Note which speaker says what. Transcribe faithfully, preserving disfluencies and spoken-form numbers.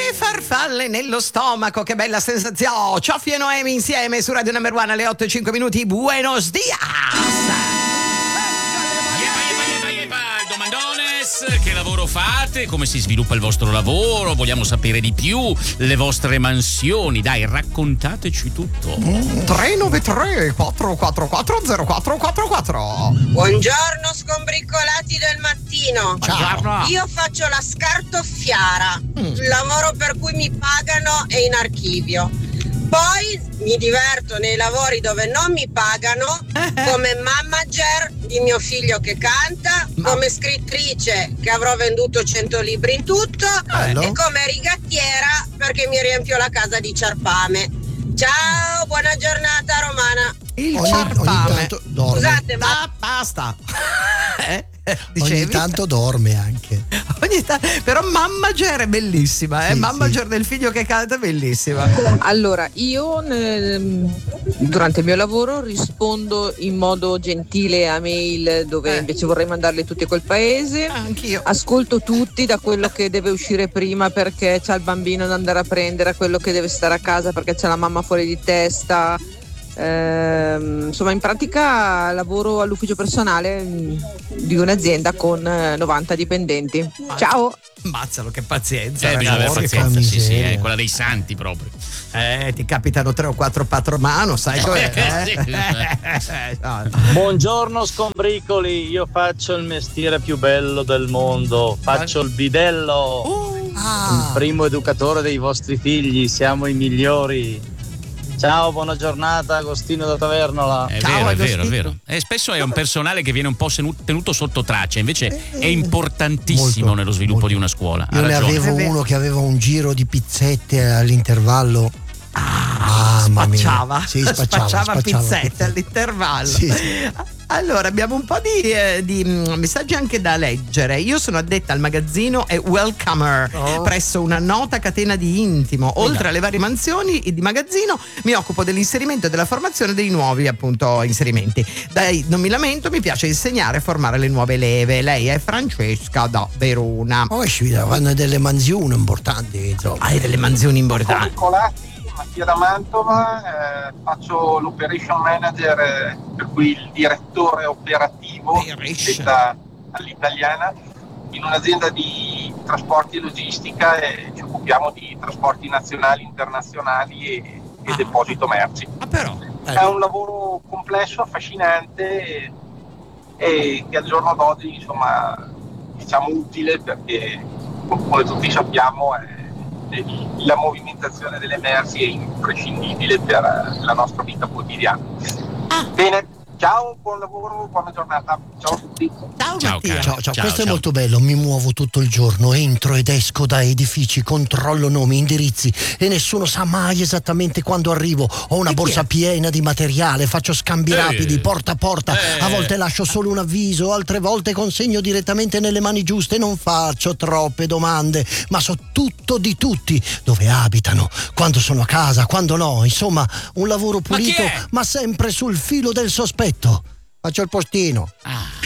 Speaker 1: Le farfalle nello stomaco, che bella sensazione. Cioffi e Noemi insieme su Radio Number One alle otto e cinque minuti. Buenos dias.
Speaker 2: Che lavoro fate? Come si sviluppa il vostro lavoro? Vogliamo sapere di più. Le vostre mansioni, dai, raccontateci tutto.
Speaker 1: mm, tre nove tre quattro quattro quattro zero quattro quattro quattro.
Speaker 3: Buongiorno scombriccolati del mattino.
Speaker 1: Ciao.
Speaker 3: Io faccio la scartoffiara.
Speaker 1: Mm.
Speaker 3: Il lavoro per cui mi pagano è in archivio. Poi mi diverto nei lavori dove non mi pagano, come manager di mio figlio che canta,
Speaker 1: Ma...
Speaker 3: come scrittrice che avrò venduto cento libri in tutto,
Speaker 1: Bello.
Speaker 3: e come rigattiera perché mi riempio la casa di ciarpame. Ciao, buona giornata Romana.
Speaker 1: Il
Speaker 4: ogni,
Speaker 1: ciarpame.
Speaker 4: ogni tanto dorme.
Speaker 3: Scusate, ma
Speaker 1: Ah, basta. eh?
Speaker 4: Ogni tanto dorme anche.
Speaker 1: Ogni ta- però Mamager è bellissima, eh?
Speaker 4: Sì,
Speaker 1: Mamager
Speaker 4: sì.
Speaker 1: del figlio che canta è bellissima.
Speaker 5: Allora, io nel- durante il mio lavoro rispondo in modo gentile a mail dove
Speaker 1: Eh.
Speaker 5: invece vorrei mandarle tutte col paese.
Speaker 1: Anch'io.
Speaker 5: Ascolto tutti, da quello che deve uscire prima perché c'ha il bambino da andare a prendere, a quello che deve stare a casa perché c'è la mamma fuori di testa. Ehm, insomma, in pratica lavoro all'ufficio personale mh, di un'azienda con eh, novanta dipendenti. Ciao!
Speaker 1: Mazzalo, che pazienza.
Speaker 2: Eh, bisogna avere
Speaker 1: ragazzi.
Speaker 2: pazienza, sì, sì,
Speaker 4: miseria.
Speaker 2: è quella dei santi proprio.
Speaker 1: Eh, ti capitano tre o quattro patromano, sai com'è? Eh? Eh, no.
Speaker 6: Buongiorno scombricoli, io faccio il mestiere più bello del mondo, faccio il bidello,
Speaker 1: Uh,
Speaker 4: Ah,
Speaker 6: il primo educatore dei vostri figli, siamo i migliori. Ciao, buona giornata, Agostino da Tavernola.
Speaker 2: È
Speaker 1: Ciao,
Speaker 2: vero, è vero, è
Speaker 1: Agostino.
Speaker 2: vero. E spesso è un personale che viene un po' senu- tenuto sotto traccia, invece è importantissimo
Speaker 4: molto,
Speaker 2: nello sviluppo
Speaker 4: molto.
Speaker 2: di una scuola. Ha
Speaker 4: io ne
Speaker 2: ragione.
Speaker 4: avevo
Speaker 1: È vero.
Speaker 4: uno che aveva un giro di pizzette all'intervallo. Ah, mamma mia.
Speaker 1: spacciava,
Speaker 4: Sì, spacciava,
Speaker 1: spacciava
Speaker 4: spacciava
Speaker 1: pizzette
Speaker 4: pizzette.
Speaker 1: all'intervallo.
Speaker 4: Sì, sì.
Speaker 1: Allora, abbiamo un po' di, eh, di mm, messaggi anche da leggere. Io sono addetta al magazzino e welcomer
Speaker 4: Oh.
Speaker 1: presso una nota catena di intimo. Oltre
Speaker 4: Beh.
Speaker 1: alle varie mansioni di magazzino, mi occupo dell'inserimento e della formazione dei nuovi, appunto, inserimenti. Dai, non mi lamento, mi piace insegnare e formare le nuove leve. Lei è Francesca da Verona.
Speaker 4: Oh, ci vanno delle mansioni importanti, insomma.
Speaker 1: Hai delle mansioni importanti.
Speaker 7: Scombriccolati, Mattia da Mantova, eh, faccio l'operation manager, eh, per cui il direttore operativo,
Speaker 1: Operation.
Speaker 7: detta all'italiana, in un'azienda di trasporti e logistica, e ci occupiamo di trasporti nazionali, internazionali e, e
Speaker 1: Ah.
Speaker 7: deposito merci.
Speaker 1: Ah, però.
Speaker 7: È un lavoro complesso, affascinante e, e che al giorno d'oggi, insomma, diciamo utile perché, come tutti sappiamo, è la movimentazione delle merci è imprescindibile per la nostra vita quotidiana. Bene, ciao, buon lavoro, buona giornata. Ciao a tutti.
Speaker 1: Ciao,
Speaker 2: Ciao,
Speaker 1: Mattia.
Speaker 2: caro.
Speaker 4: Ciao, ciao,
Speaker 2: Ciao,
Speaker 4: questo
Speaker 2: ciao.
Speaker 4: è molto bello. Mi muovo tutto il giorno, entro ed esco da edifici, controllo nomi, indirizzi e nessuno sa mai esattamente quando arrivo. Ho una
Speaker 1: E chi
Speaker 4: borsa
Speaker 1: è?
Speaker 4: piena di materiale, faccio scambi
Speaker 2: Eh.
Speaker 4: rapidi, porta a porta.
Speaker 2: Eh.
Speaker 4: A volte lascio solo un avviso, altre volte consegno direttamente nelle mani giuste. Non faccio troppe domande, ma so tutto di tutti, dove abitano, quando sono a casa, quando no. Insomma, un lavoro
Speaker 2: Ma chi
Speaker 4: pulito,
Speaker 2: è?
Speaker 4: ma sempre sul filo del sospetto. Faccio il postino.
Speaker 2: Ah,